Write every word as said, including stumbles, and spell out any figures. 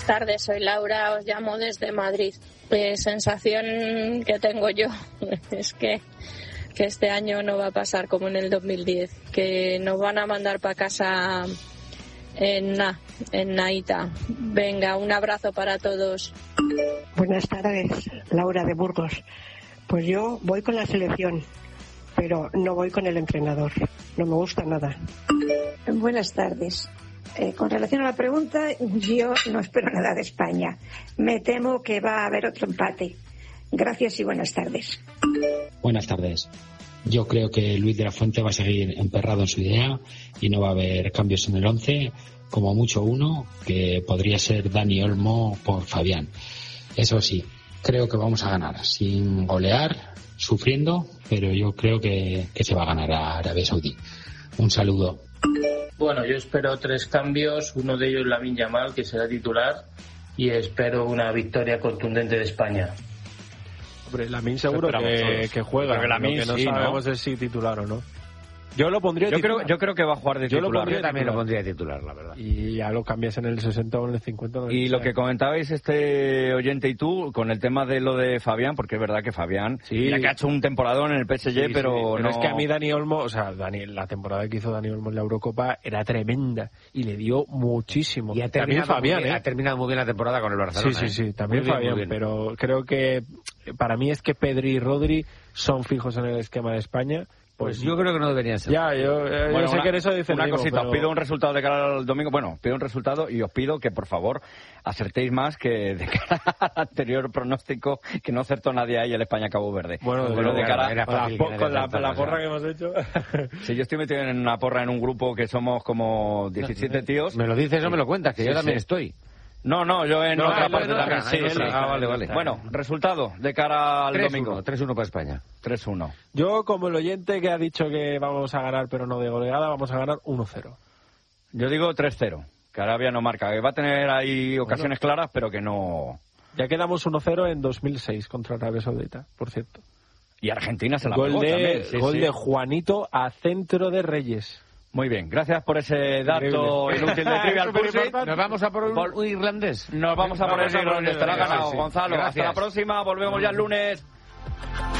Buenas tardes, soy Laura, os llamo desde Madrid. Eh, sensación que tengo yo es que, que este año no va a pasar como en el dos mil diez, que nos van a mandar para casa en na, en naita. Venga, un abrazo para todos. Buenas tardes, Laura de Burgos. Pues yo voy con la selección, pero no voy con el entrenador. No me gusta nada. Buenas tardes. Eh, con relación a la pregunta, yo no espero nada de España. Me temo que va a haber otro empate. Gracias y buenas tardes. Buenas tardes. Yo creo que Luis de la Fuente va a seguir emperrado en su idea y no va a haber cambios en el once, como mucho uno, que podría ser Dani Olmo por Fabián. Eso sí, creo que vamos a ganar, sin golear, sufriendo, pero yo creo que, que se va a ganar a Arabia Saudí. Un saludo. Bueno, yo espero tres cambios, uno de ellos Lamine Yamal, que será titular, y espero una victoria contundente de España. Hombre, Lamine seguro que, que juega, porque Lamine, lo que no sí, sabemos ¿no? es si titular o no. Yo lo pondría yo titular. creo Yo creo que va a jugar de yo titular. Lo pondría yo también titular. lo pondría de titular, la verdad. Y ya lo cambias en el sesenta o en el cincuenta. No y lo que comentabais este oyente y tú, con el tema de lo de Fabián, porque es verdad que Fabián, sí, mira que ha hecho un temporadón en el P S G, sí, pero, sí, pero no... es que a mí Dani Olmo, o sea, Dani, la temporada que hizo Dani Olmo en la Eurocopa era tremenda y le dio muchísimo. Y ha también Fabián, bien, ¿eh? ha terminado muy bien la temporada con el Barcelona. Sí, sí, sí, ¿eh? también bien, Fabián, pero creo que para mí es que Pedri y Rodri son fijos en el esquema de España. Pues yo creo que no deberían ser. Ya, yo, eh, bueno, yo sé una, que en eso dicen una digo, cosita, pero... os pido un resultado de cara al domingo. Bueno, pido un resultado y os pido que, por favor, acertéis más que de cara al anterior pronóstico, que no acertó nadie ahí el España-Cabo Verde. Bueno, de, bueno, de cara a la, con la, la, la porra que hemos hecho. Si yo estoy metido en una porra en un grupo que somos como diecisiete tíos. ¿Me lo dices o me lo cuentas? Que sí, yo también sí. estoy. No, no, yo en no, otra no, parte no, también. no, Sí, no, sí. Ah, vale, vale. Bueno, resultado de cara al domingo. tres uno para España. tres uno. Yo, como el oyente que ha dicho que vamos a ganar, pero no de goleada, vamos a ganar uno cero. Yo digo tres cero, que Arabia no marca. Que va a tener ahí ocasiones bueno. claras, pero que no... Ya quedamos uno cero en dos mil seis contra Arabia Saudita, por cierto. Y Argentina se la gol pegó de, también. Sí, gol sí. de Juanito a centro de Reyes. Muy bien, gracias por ese dato inútil de Trivial Pursuit. Nos vamos a por un Vol- irlandés. Nos vamos a por el irlandés. Te lo ha ganado, sí, sí. Gonzalo. Gracias. Hasta la próxima, volvemos ya el lunes.